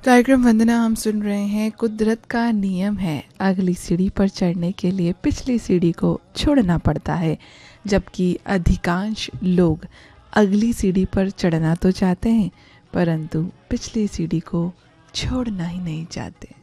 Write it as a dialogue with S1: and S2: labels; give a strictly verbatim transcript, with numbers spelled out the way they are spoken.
S1: कार्यक्रम वंदना हम सुन रहे हैं। कुदरत का नियम है, अगली सीढ़ी पर चढ़ने के लिए पिछली सीढ़ी को छोड़ना पड़ता है, जबकि अधिकांश लोग अगली सीढ़ी पर चढ़ना तो चाहते हैं परंतु पिछली सीढ़ी को छोड़ना ही नहीं चाहते।